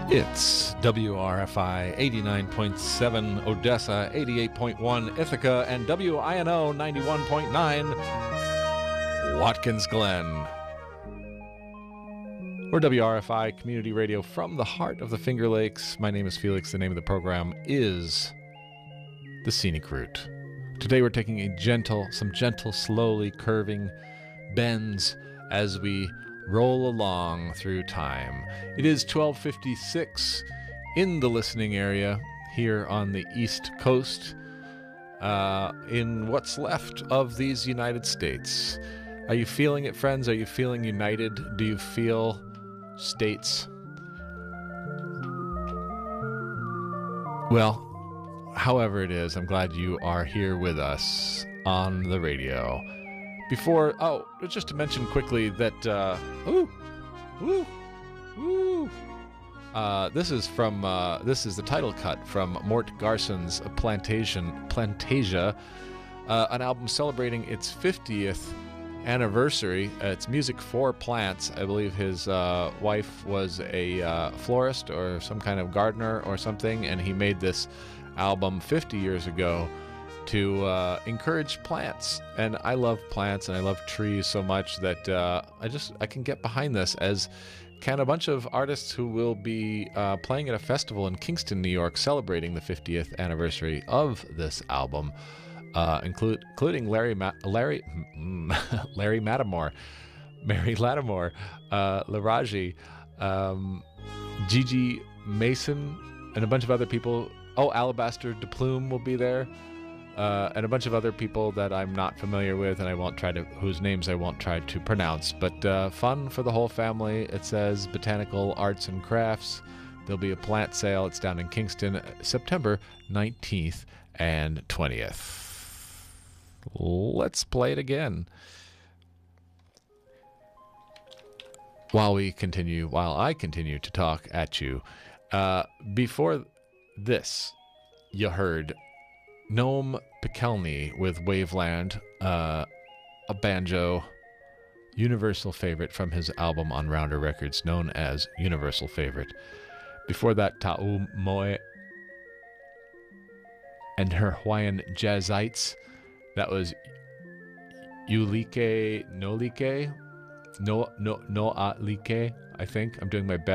It's WRFI 89.7 Odessa, 88.1 Ithaca, and WINO 91.9 Watkins Glen. We're WRFI Community Radio from the heart of the Finger Lakes. My name is Felix. The name of the program is The Scenic Route. Today we're taking some gentle, slowly curving bends as we roll along through time. It is 12:56 in the listening area here on the East Coast, in what's left of these United States. Are you feeling it, friends? Are you feeling united? Do you feel states? Well, however it is, I'm glad you are here with us on the radio. Just to mention quickly that, this is the title cut from Mort Garson's Plantasia, an album celebrating its 50th anniversary. It's music for plants. I believe his wife was a florist or some kind of gardener or something, and he made this album 50 years ago to encourage plants. And I love plants and I love trees so much that I can get behind this, as can a bunch of artists who will be playing at a festival in Kingston, New York, celebrating the 50th anniversary of this album, including Larry Lattimore, Mary Lattimore, Laraji, Gigi Mason, and a bunch of other people. Alabaster DePlume will be there. And a bunch of other people that I'm not familiar with, and whose names I won't try to pronounce. But fun for the whole family. It says Botanical Arts and Crafts. There'll be a plant sale. It's down in Kingston, September 19th and 20th. Let's play it again. While I continue to talk at you. Before this, you heard Noam Pikelny with Waveland, a banjo, universal favorite from his album on Rounder Records, known as Universal Favorite. Before that, Ta'u Moe and her Hawaiian Jazzites. That was Ulike Nolike, No Alike, I think. I'm doing my best.